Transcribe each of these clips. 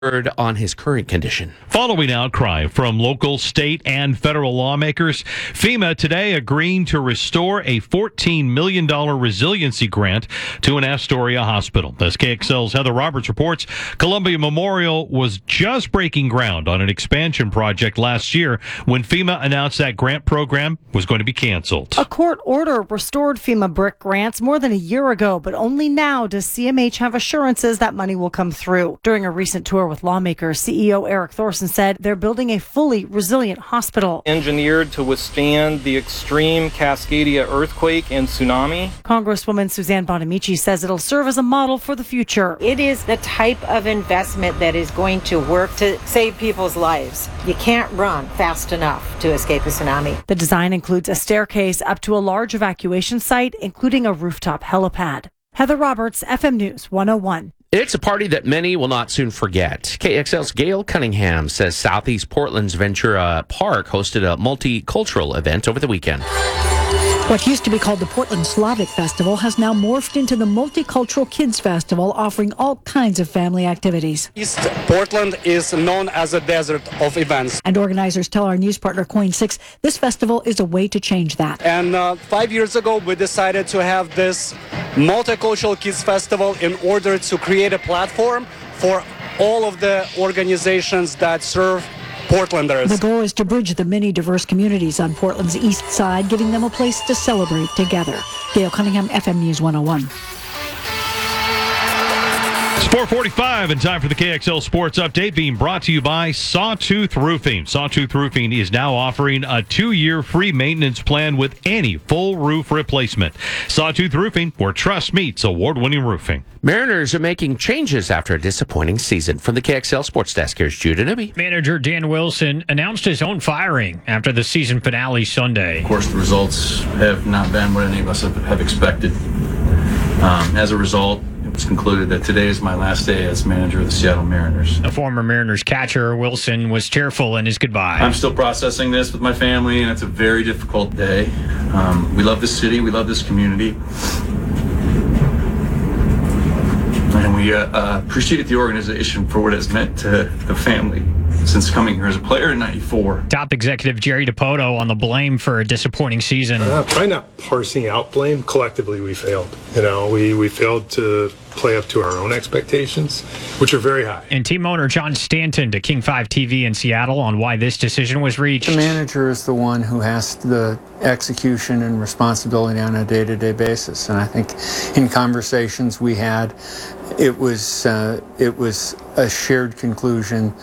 on his current condition. Following outcry from local, state, and federal lawmakers, FEMA today agreeing to restore a $14 million resiliency grant to an Astoria hospital. As KXL's Heather Roberts reports, Columbia Memorial was just breaking ground on an expansion project last year when FEMA announced that grant program was going to be canceled. A court order restored FEMA brick grants more than a year ago, but only now does CMH have assurances that money will come through. During a recent tour with lawmakers, CEO Eric Thorson said they're building a fully resilient hospital. Engineered to withstand the extreme Cascadia earthquake and tsunami. Congresswoman Suzanne Bonamici says it'll serve as a model for the future. It is the type of investment that is going to work to save people's lives. You can't run fast enough to escape a tsunami. The design includes a staircase up to a large evacuation site, including a rooftop helipad. Heather Roberts, FM News 101. It's a party that many will not soon forget. KXL's Gail Cunningham says Southeast Portland's Ventura Park hosted a multicultural event over the weekend. What used to be called the Portland Slavic Festival has now morphed into the Multicultural Kids Festival, offering all kinds of family activities. East Portland is known as a desert of events. And organizers tell our news partner Coin 6 this festival is a way to change that. And 5 years ago, we decided to have this Multicultural Kids Festival in order to create a platform for all of the organizations that serve Portlanders. The goal is to bridge the many diverse communities on Portland's east side, giving them a place to celebrate together. Gail Cunningham, FM News 101. It's 4:45 and time for the KXL Sports Update, being brought to you by Sawtooth Roofing. Sawtooth Roofing is now offering a 2-year free maintenance plan with any full roof replacement. Sawtooth Roofing, where trust meets award-winning roofing. Mariners are making changes after a disappointing season. From the KXL Sports Desk, here's Judah Newby. Manager Dan Wilson announced his own firing after the season finale Sunday. Of course, the results have not been what any of us have expected. As a result, it was concluded that today is my last day as manager of the Seattle Mariners. The former Mariners catcher, Wilson, was tearful in his goodbye. I'm still processing this with my family, and it's a very difficult day. We love this city. We love this community. And we appreciate the organization for what it's meant to the family since coming here as a player in '94. Top executive Jerry Dipoto on the blame for a disappointing season. Probably not parsing out blame. Collectively, we failed. We failed to play up to our own expectations, which are very high. And team owner John Stanton to King 5 TV in Seattle on why this decision was reached. The manager is the one who has the execution and responsibility on a day-to-day basis. And I think in conversations we had, it was a shared conclusion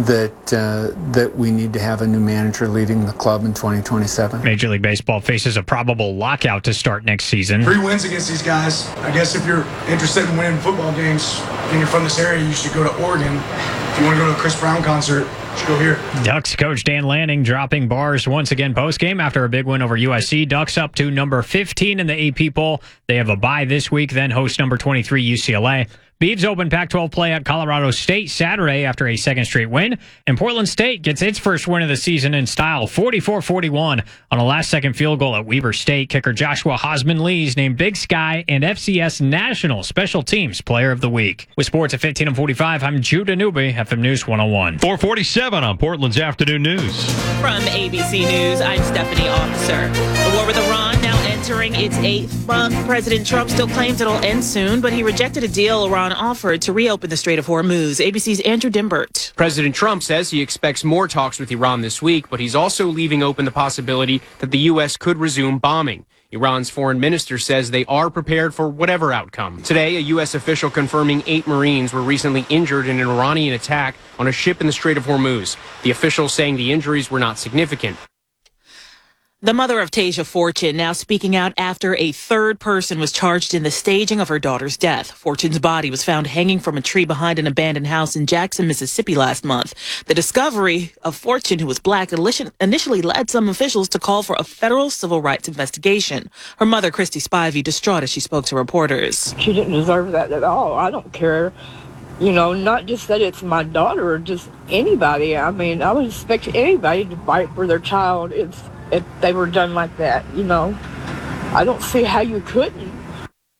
that we need to have a new manager leading the club in 2027. Major League Baseball faces a probable lockout to start next season. 3 wins against these guys. I guess if you're interested in winning football games and you're from this area, you should go to Oregon. If you want to go to a Chris Brown concert, you should go here. Ducks coach Dan Lanning dropping bars once again postgame after a big win over USC. Ducks up to number 15 in the AP poll. They have a bye this week, then host number 23 UCLA. Beavs open Pac-12 play at Colorado State Saturday after a second straight win. And Portland State gets its first win of the season in style, 44-41 on a last-second field goal at Weber State. Kicker Joshua Hosman-Lees named Big Sky and FCS National Special Teams Player of the Week. With sports at 15 and 45, I'm Judah Newby, FM News 101. 4:47 on Portland's Afternoon News. From ABC News, I'm Stephanie Officer. The war with Iran now entering its 8th month. President Trump still claims it'll end soon, but he rejected a deal Iran offered to reopen the Strait of Hormuz. ABC's Andrew Dimbert. President Trump says he expects more talks with Iran this week, but he's also leaving open the possibility that the U.S. could resume bombing. Iran's foreign minister says they are prepared for whatever outcome. Today, a U.S. official confirming 8 Marines were recently injured in an Iranian attack on a ship in the Strait of Hormuz. The official saying the injuries were not significant. The mother of Tasia Fortune now speaking out after a third person was charged in the staging of her daughter's death. Fortune's body was found hanging from a tree behind an abandoned house in Jackson, Mississippi last month. The discovery of Fortune, who was black, initially led some officials to call for a federal civil rights investigation. Her mother, Christy Spivey, distraught as she spoke to reporters. She didn't deserve that at all. I don't care. Not just that it's my daughter or just anybody. I mean, I would expect anybody to fight for their child if they were done like that, I don't see how you couldn't.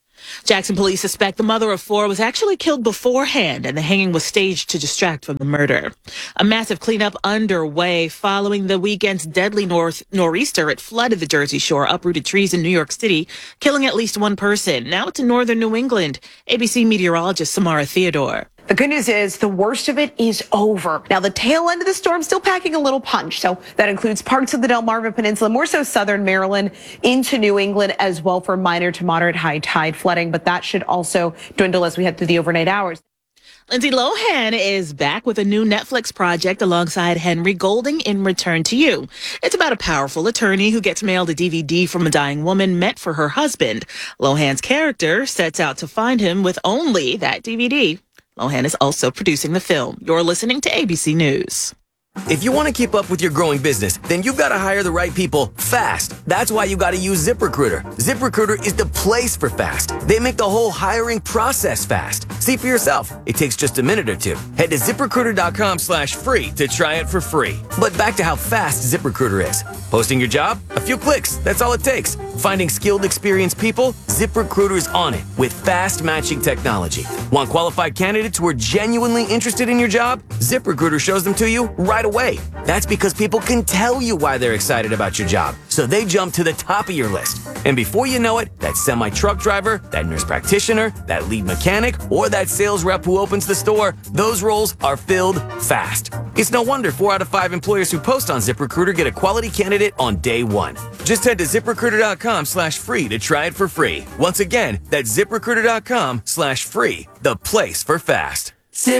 Jackson police suspect the mother of 4 was actually killed beforehand, and the hanging was staged to distract from the murder. A massive cleanup underway following the weekend's deadly nor'easter. It flooded the Jersey Shore, uprooted trees in New York City, killing at least one person. Now it's in northern New England. ABC meteorologist Samara Theodore. The good news is the worst of it is over. Now, the tail end of the storm still packing a little punch. So that includes parts of the Delmarva Peninsula, more so southern Maryland into New England as well for minor to moderate high tide flooding. But that should also dwindle as we head through the overnight hours. Lindsay Lohan is back with a new Netflix project alongside Henry Golding in Return to You. It's about a powerful attorney who gets mailed a DVD from a dying woman meant for her husband. Lohan's character sets out to find him with only that DVD. Lohan is also producing the film. You're listening to ABC News. If you want to keep up with your growing business, then you've got to hire the right people fast. That's why you got to use ZipRecruiter. ZipRecruiter is the place for fast. They make the whole hiring process fast. See for yourself. It takes just a minute or two. Head to ZipRecruiter.com/free to try it for free. But back to how fast ZipRecruiter is. Posting your job? A few clicks. That's all it takes. Finding skilled, experienced people? ZipRecruiter is on it with fast matching technology. Want qualified candidates who are genuinely interested in your job? ZipRecruiter shows them to you right away. That's because people can tell you why they're excited about your job, so they jump to the top of your list. And before you know it, that semi-truck driver, that nurse practitioner, that lead mechanic, or that sales rep who opens the store, those roles are filled fast. It's no wonder 4 out of 5 employers who post on ZipRecruiter get a quality candidate on day one. Just head to ZipRecruiter.com/free to try it for free. Once again, that's ZipRecruiter.com/free, the place for fast.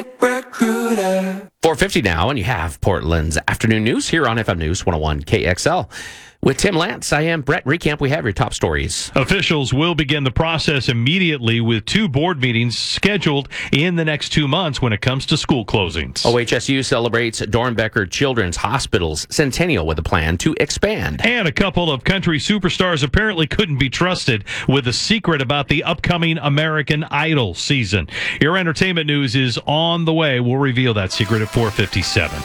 ZipRecruiter. 4:50 now, and you have Portland's afternoon news here on FM News 101 KXL. With Tim Lance, I am Brett Recamp. We have your top stories. Officials will begin the process immediately with 2 board meetings scheduled in the next 2 months when it comes to school closings. OHSU celebrates Dornbecker Children's Hospital's centennial with a plan to expand. And a couple of country superstars apparently couldn't be trusted with a secret about the upcoming American Idol season. Your entertainment news is on the way. We'll reveal that secret at 4:57.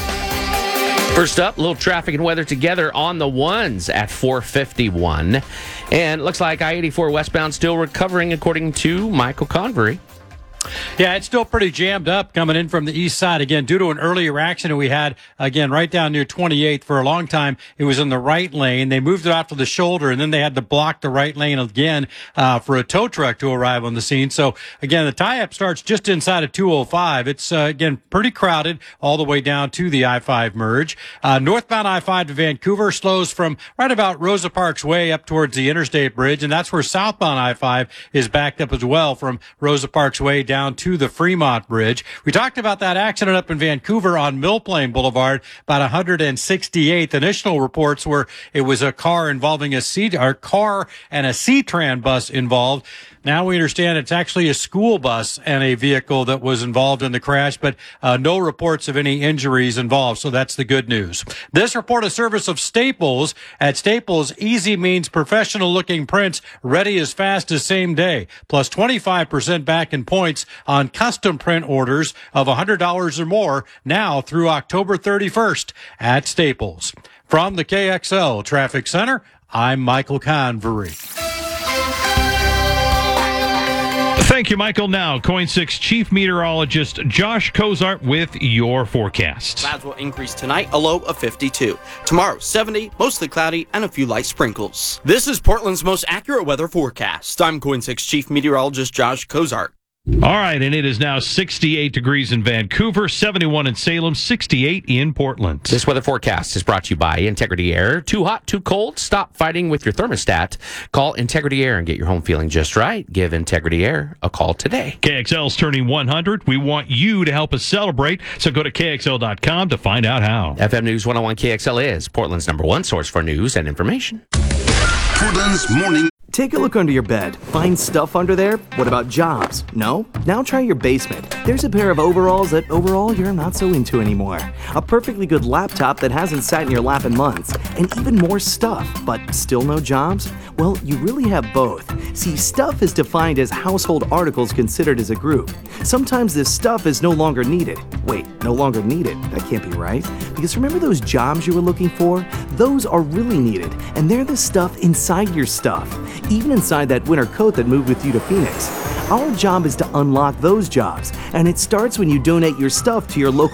First up, a little traffic and weather together on the ones at 4:51. And it looks like I-84 westbound still recovering, according to Michael Convery. Yeah, it's still pretty jammed up coming in from the east side. Again, due to an earlier accident we had, again, right down near 28th. For a long time, it was in the right lane. They moved it out to the shoulder, and then they had to block the right lane again for a tow truck to arrive on the scene. So, again, the tie-up starts just inside of 205. It's, again, pretty crowded all the way down to the I-5 merge. Northbound I-5 to Vancouver slows from right about Rosa Parks Way up towards the Interstate Bridge, and that's where southbound I-5 is backed up as well from Rosa Parks Way down to the Fremont Bridge. We talked about that accident up in Vancouver on Mill Plain Boulevard, about 168th. Initial reports were it was a car involving a car and a C-Tran bus involved. Now we understand it's actually a school bus and a vehicle that was involved in the crash, but no reports of any injuries involved. So that's the good news. This report is service of Staples. At Staples, easy means professional-looking prints ready as fast as same day, plus 25% back in points on custom print orders of $100 or more now through October 31st at Staples. From the KXL Traffic Center, I'm Michael Convery. Thank you, Michael. Now, Coin 6 Chief Meteorologist Josh Cozart with your forecast. Clouds will increase tonight, a low of 52. Tomorrow, 70, mostly cloudy, and a few light sprinkles. This is Portland's most accurate weather forecast. I'm Coin 6 Chief Meteorologist Josh Cozart. All right, and it is now 68 degrees in Vancouver, 71 in Salem, 68 in Portland. This weather forecast is brought to you by Integrity Air. Too hot, too cold? Stop fighting with your thermostat. Call Integrity Air and get your home feeling just right. Give Integrity Air a call today. KXL's turning 100. We want you to help us celebrate, so go to KXL.com to find out how. FM News 101 KXL is Portland's #1 source for news and information. Portland's morning. Take a look under your bed. Find stuff under there? What about jobs? No? Now try your basement. There's a pair of overalls that overall you're not so into anymore. A perfectly good laptop that hasn't sat in your lap in months. And even more stuff, but still no jobs? Well, you really have both. See, stuff is defined as household articles considered as a group. Sometimes this stuff is no longer needed. Wait, no longer needed? That can't be right. Because remember those jobs you were looking for? Those are really needed, and they're the stuff inside your stuff. even inside that winter coat that moved with you to Phoenix. Our job is to unlock those jobs, and it starts when you donate your stuff to your local